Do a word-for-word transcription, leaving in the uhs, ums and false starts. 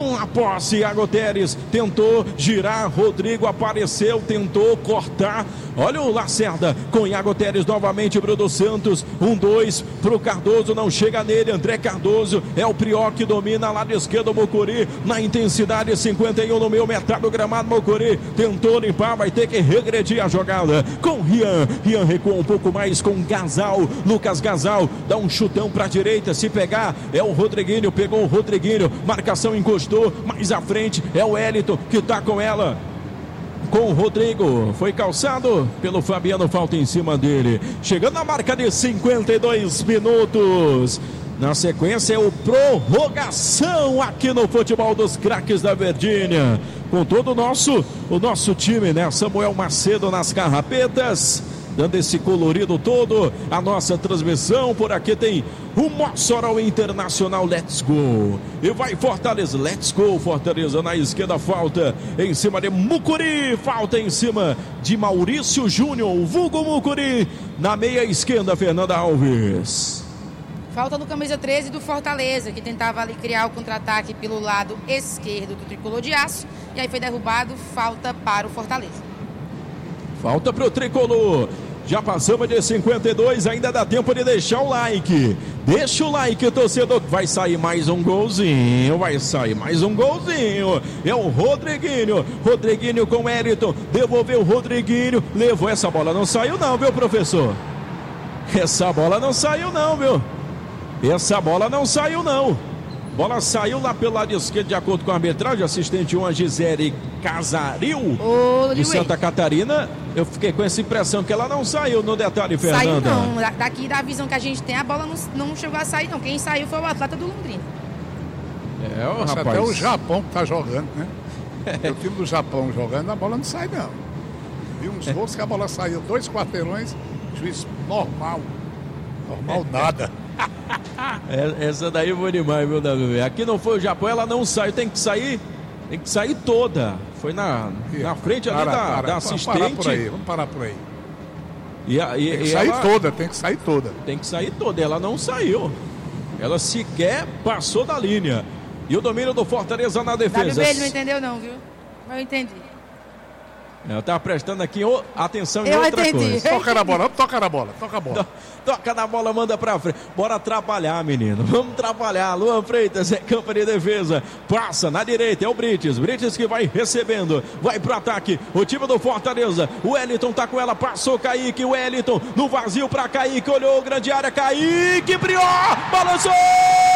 com a posse. Iago Teres tentou girar, Rodrigo apareceu, tentou cortar. Olha o Lacerda com Iago Teres novamente pro dos Santos. Um, dois pro Cardoso, não chega nele. André Cardoso é o Prió que domina lado esquerdo. Mocuri na intensidade cinquenta e um no meio, metade do gramado. Mocuri tentou limpar, vai ter que regredir a jogada com Rian. Rian recuou um pouco mais com Gasal. Lucas Gasal dá um chutão pra direita. Se pegar é o Rodriguinho, pegou o Rodriguinho. Marcação encostou, mais à frente é o Wellington que tá com ela. Com o Rodrigo, foi calçado pelo Fabiano, falta em cima dele. Chegando na marca de cinquenta e dois minutos. Na sequência é o prorrogação aqui no futebol dos craques da Verdinha. Com todo o nosso, o nosso time, né? Samuel Macedo nas carrapetas, dando esse colorido todo, a nossa transmissão. Por aqui tem o Mossoró Internacional, let's go. E vai Fortaleza, let's go Fortaleza. Na esquerda, falta em cima de Mucuri, falta em cima de Maurício Júnior, vulgo Mucuri. Na meia esquerda, Fernanda Alves. Falta no camisa treze do Fortaleza, que tentava ali criar o contra-ataque pelo lado esquerdo do tricolor de aço. E aí foi derrubado, falta para o Fortaleza. Falta para o tricolor. Já passamos de cinquenta e dois, ainda dá tempo de deixar o like. Deixa o like, torcedor. Vai sair mais um golzinho, vai sair mais um golzinho. É o Rodriguinho, Rodriguinho com o Wellington. Devolveu o Rodriguinho, levou essa bola. Não saiu não, viu, professor? Essa bola não saiu não, viu? Essa bola não saiu não. Bola saiu lá pelo lado esquerdo, de acordo com a arbitragem. Assistente um, a Gisele Casaril, Ô, de Santa Catarina. Eu fiquei com essa impressão que ela não saiu no detalhe, Fernanda. Saiu não. Daqui da visão que a gente tem, a bola não, não chegou a sair não. Quem saiu foi o atleta do Londrina. É, o Nossa, rapaz. até o Japão que tá jogando, né? O time do Japão jogando, a bola não sai não. Vi uns gols que a bola saiu dois quarteirões, juiz normal. Normal nada. Essa daí foi demais, viu, Davi? Aqui não foi o Japão, ela não saiu, tem que sair, tem que sair toda. Foi na, na frente ali para, da, para, da assistente. Vamos parar por aí, vamos parar por aí. E, a, e, tem que e sair ela, toda, tem que sair toda. Tem que sair toda, ela não saiu. Ela sequer passou da linha. E o domínio do Fortaleza na defesa. Ele não entendeu não, viu? Mas eu entendi. Eu estava prestando aqui oh, atenção em eu outra entendi. coisa. Toca na bola, toca na bola, toca a bola. Toca na bola, manda pra frente. Bora trabalhar, menino. Vamos trabalhar. Luan Freitas é campo de defesa. Passa na direita, é o Brites. Brites que vai recebendo. Vai pro ataque. O time do Fortaleza. O Wellington tá com ela. Passou Kaique. O Wellington no vazio pra Kaique. Olhou, grande área. Kaique, Prió. Balançou!